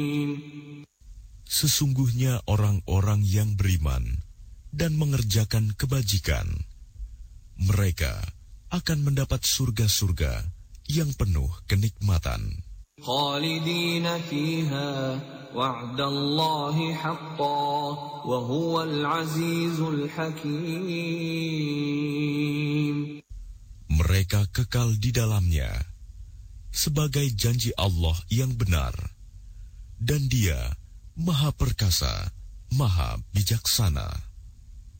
Sesungguhnya orang-orang yang beriman dan mengerjakan kebajikan, mereka akan mendapat surga-surga yang penuh kenikmatan. Khalidina fiha wa'dallahi haqqan wa huwal azizul hakim. Mereka kekal di dalamnya sebagai janji Allah yang benar, dan Dia Maha Perkasa, Maha Bijaksana.